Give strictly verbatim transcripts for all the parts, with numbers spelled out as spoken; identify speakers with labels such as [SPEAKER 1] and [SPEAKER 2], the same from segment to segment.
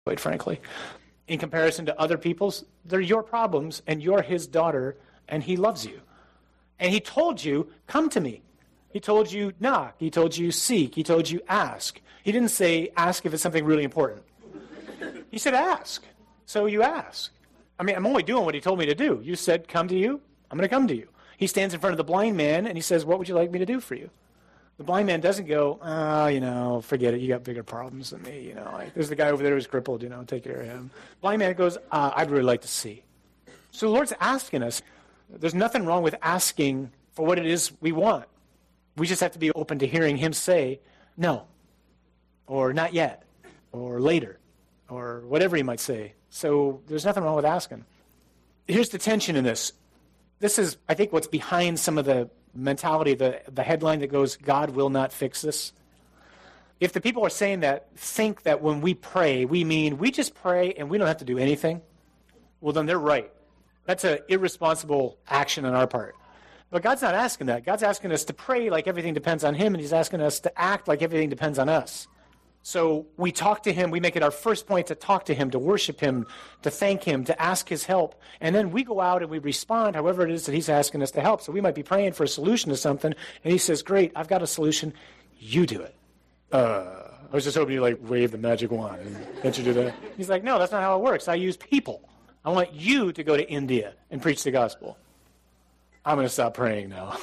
[SPEAKER 1] quite frankly. In comparison to other people's, they're your problems, and you're his daughter, and he loves you. And he told you, come to me. He told you, knock. He told you, seek. He told you, ask. He didn't say, ask if it's something really important. He said, ask. So you ask. I mean, I'm only doing what he told me to do. You said, come to you. I'm going to come to you. He stands in front of the blind man, and he says, what would you like me to do for you? The blind man doesn't go, oh, you know, forget it. You got bigger problems than me. You know, like, there's the guy over there who's crippled, you know, take care of him. Blind man goes, uh, I'd really like to see. So the Lord's asking us. There's nothing wrong with asking for what it is we want. We just have to be open to hearing him say, no, or not yet, or later, or whatever he might say. So there's nothing wrong with asking. Here's the tension in this. This is, I think, what's behind some of the mentality, the, the headline that goes, God will not fix this. If the people are saying that, think that when we pray, we mean we just pray and we don't have to do anything, well, then they're right. That's an irresponsible action on our part. But God's not asking that. God's asking us to pray like everything depends on him, and he's asking us to act like everything depends on us. So we talk to him, we make it our first point to talk to him, to worship him, to thank him, to ask his help. And then we go out and we respond however it is that he's asking us to help. So we might be praying for a solution to something, and he says, great, I've got a solution. You do it. Uh, I was just hoping you like wave the magic wand. Can't you do that? He's like, no, that's not how it works. I use people. I want you to go to India and preach the gospel. I'm going to stop praying now.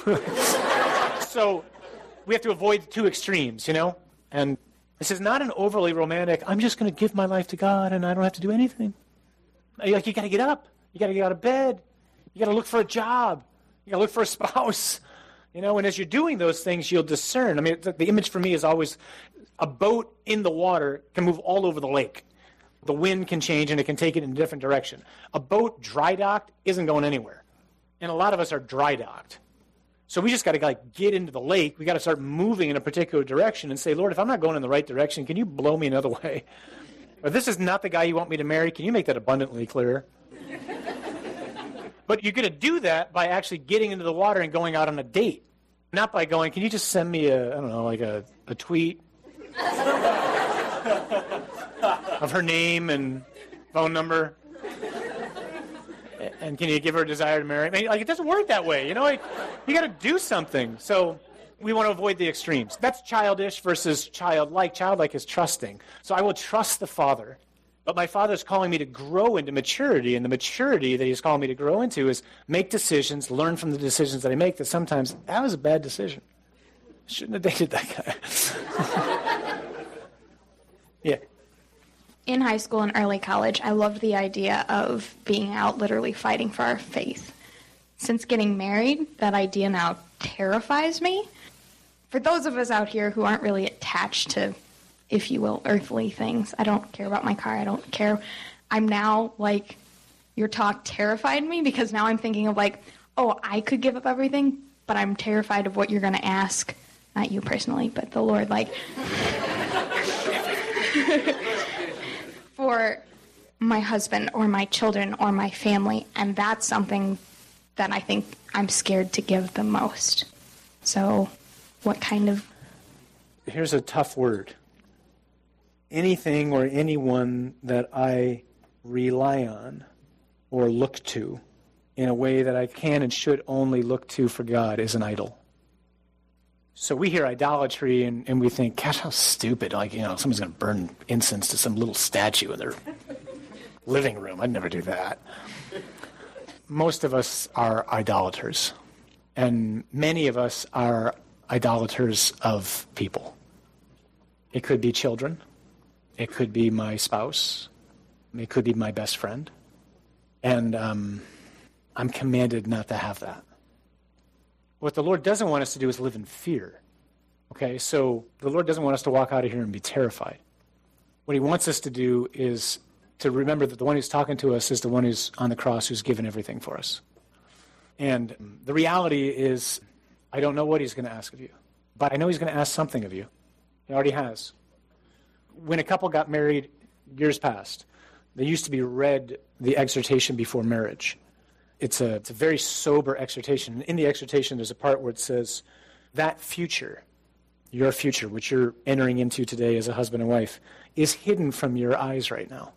[SPEAKER 1] So we have to avoid the two extremes, you know? And this is not an overly romantic, I'm just going to give my life to God and I don't have to do anything. Like, you got to get up. You got to get out of bed. You got to look for a job. You got to look for a spouse. You know, and as you're doing those things, you'll discern. I mean, the, the image for me is always a boat in the water can move all over the lake. The wind can change and it can take it in a different direction. A boat dry docked isn't going anywhere. And a lot of us are dry docked. So we just got to like get into the lake. We got to start moving in a particular direction and say, Lord, if I'm not going in the right direction, can you blow me another way? Or this is not the guy you want me to marry. Can you make that abundantly clear? But you're going to do that by actually getting into the water and going out on a date. Not by going, can you just send me a, I don't know, like a, a tweet of her name and phone number? And can you give her a desire to marry? I mean, like, it doesn't work that way. You know, like, you got to do something. So we want to avoid the extremes. That's childish versus childlike. Childlike is trusting. So I will trust the Father. But my Father's calling me to grow into maturity, and the maturity that he's calling me to grow into is make decisions, learn from the decisions that I make, that sometimes that was a bad decision. Shouldn't have dated that guy. Yeah.
[SPEAKER 2] In high school and early college, I loved the idea of being out literally fighting for our faith. Since getting married, that idea now terrifies me. For those of us out here who aren't really attached to, if you will, earthly things, I don't care about my car, I don't care. I'm now, like, your talk terrified me because now I'm thinking of, like, oh, I could give up everything, but I'm terrified of what you're going to ask. Not you personally, but the Lord, like... for my husband or my children or my family, and that's something that I think I'm scared to give the most. So what kind of...
[SPEAKER 1] Here's a tough word. Anything or anyone that I rely on or look to in a way that I can and should only look to for God is an idol. So we hear idolatry and, and we think, gosh, how stupid. Like, you know, someone's going to burn incense to some little statue in their living room. I'd never do that. Most of us are idolaters. And many of us are idolaters of people. It could be children. It could be my spouse. It could be my best friend. And um, I'm commanded not to have that. What the Lord doesn't want us to do is live in fear. Okay, so the Lord doesn't want us to walk out of here and be terrified. What he wants us to do is to remember that the one who's talking to us is the one who's on the cross, who's given everything for us. And the reality is, I don't know what he's going to ask of you, but I know he's going to ask something of you. He already has. When a couple got married years past, they used to be read the exhortation before marriage. It's a, it's a very sober exhortation. In the exhortation, there's a part where it says, that future Your future, which you're entering into today as a husband and wife, is hidden from your eyes right now.